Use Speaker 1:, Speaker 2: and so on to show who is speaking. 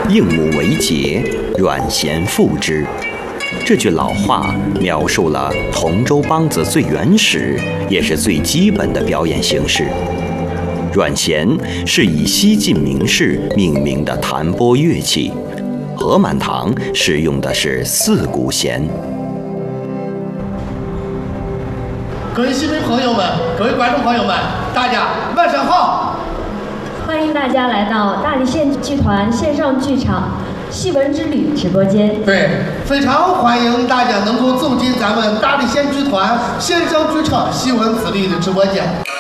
Speaker 1: 应木为节，阮咸复之。这句老话描述了同州梆子最原始也是最基本的表演形式。阮咸是以西晋名士命名的弹拨乐器，何满堂使用的是四股弦。
Speaker 2: 各位戏迷朋友们，各位观众朋友们，大家晚上好！
Speaker 3: 欢迎大家来到大理县剧团线上剧场《戏文之旅》直播间。
Speaker 2: 对，非常欢迎大家能够走进咱们大理县剧团线上剧场《戏文之旅》的直播间。